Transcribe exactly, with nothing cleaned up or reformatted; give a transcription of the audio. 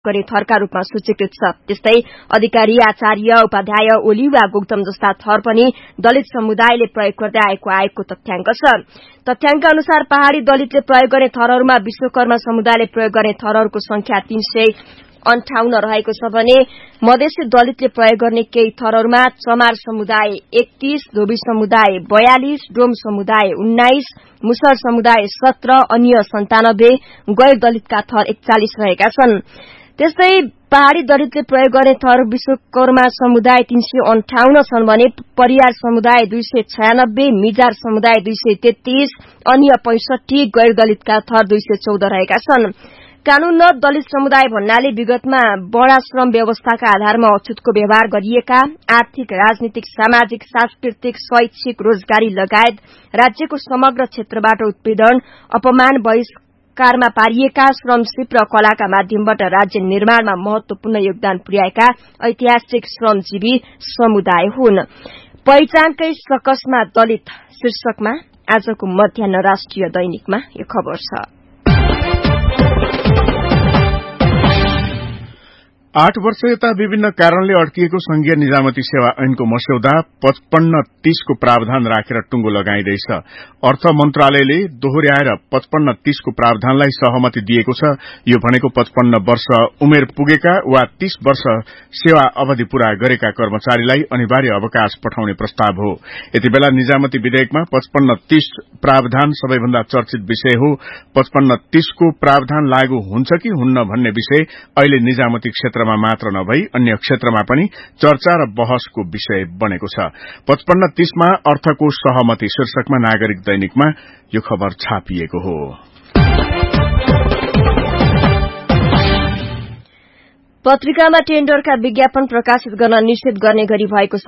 गर्ने थरका रूपमा सूचीकृत छ। त्यस्तै अधिकारी, आचार्य, उपाध्याय, ओली वा गौतम जस्ता थर पनि दलित समुदायले प्रयोग गर्दै आएको आयोगको तथ्याङ्क छ। तथ्याङ्क अनुसार पहाड़ी दलितले प्रयोग गर्ने थरहरूमा विश्वकर्मा समुदायले प्रयोग गर्ने थरहरूको संख्या तीन सय अन्ठाउन्न रहेको छ भने मधेसी दलितले प्रयोग गर्ने केही थरहरूमा चमार समुदाय एकतीस, धोबी समुदाय बयालिस, डोम समुदाय उन्नाइस, मुसर समुदाय सत्र, अन्य सन्तानब्बे, गैर दलितका थर एकचालिस रहेका छन्। त्यस्तै पहाड़ी दलितले प्रयोग गर्ने थर विश्वकर्मा समुदाय तीन सय अन्ठाउन्न छन् भने परियार समुदाय दुई सय छयानब्बे, मिजार समुदाय दुई सय तेत्तीस, अन्य पैंसठी, गैर दलितका थर दुई सय चौध रहेका छन्। कानून न दलित समुदाय भन्नाले विगतमा बडा श्रम व्यवस्थाका आधारमा अछुतको व्यवहार गरिएका आर्थिक, राजनीतिक, सामाजिक, सांस्कृतिक, शैक्षिक, रोजगारी लगायत राज्यको समग्र क्षेत्रबाट उत्पीड़न, अपमान, बहिष्कारमा पारिएका, श्रमशिल्प र कलाका माध्यमबाट राज्य निर्माणमा महत्वपूर्ण योगदान पुर्याएका ऐतिहासिक श्रमजीवी समुदाय हुन्। पहिचानकै सकसमा दलित शीर्षकमा आजको मध्याह्न राष्ट्रिय दैनिकमा यो खबर छ। आठ वर्ष यता विभिन्न कारणले अड्किएको संघीय निजामती सेवा ऐनको मस्यौदा पचपन्न तीसको प्रावधान राखेर टुंगो लगाइँदैछ। अर्थ मन्त्रालयले दोहोर्याएर पचपन्न तीसको प्रावधानलाई सहमति दिएको छ। यो भनेको पचपन्न वर्ष उमेर पुगेका वा तीस वर्ष सेवा अवधि पूरा गरेका कर्मचारीलाई अनिवार्य अवकाश पठाउने प्रस्ताव हो। यतिबेला निजामती विधेयकमा पचपन्न तीस प्रावधान सबैभन्दा चर्चित विषय हो। पचपन्न तीसको प्रावधान लागू हुन्छ कि हुन्न भन्ने विषय अहिले निजामती क्षेत्र मात्र नभई अन्य क्षेत्रमा पनि चर्चा र बहसको विषय बनेको छ। पचपन्न तीसमा अर्थको सहमति शीर्षकमा नागरिक दैनिकमा यो खबर छापिएको हो। पत्रिकामा टेन्डरका विज्ञापन प्रकाशित गर्न निषेध गर्ने गरी भएको